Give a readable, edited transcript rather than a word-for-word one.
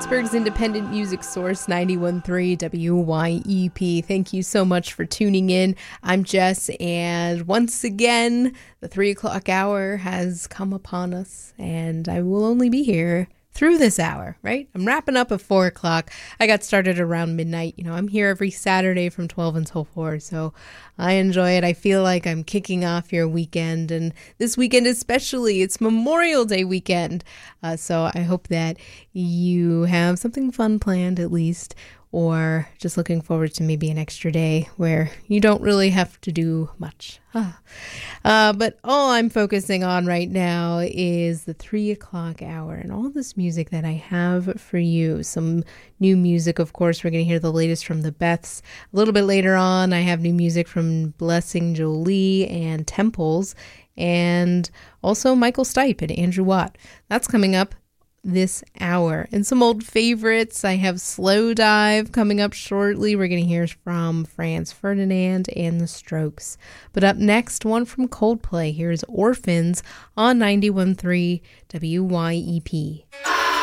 Pittsburgh's independent music source, 91.3 WYEP. Thank you so much for tuning in. I'm Jess, and once again, the 3 o'clock hour has come upon us, and I will only be here through this hour, right? I'm wrapping up at 4 o'clock. I got started around midnight. You know, I'm here every Saturday from 12 until 4, so I enjoy it. I feel like I'm kicking off your weekend, and this weekend especially, it's Memorial Day weekend. So I hope that you have something fun planned at least, or just looking forward to maybe an extra day where you don't really have to do much. But all I'm focusing on right now is the 3 o'clock hour and all this music that I have for you. Some new music, of course. We're going to hear the latest from the Beths. A little bit later on, I have new music from Blessing Jolie and Temples, and also Michael Stipe and Andrew Watt. That's coming up this hour. And some old favorites. I have Slow Dive coming up shortly. We're going to hear from Franz Ferdinand and the Strokes. But up next, one from Coldplay. Here's Orphans on 91.3 WYEP.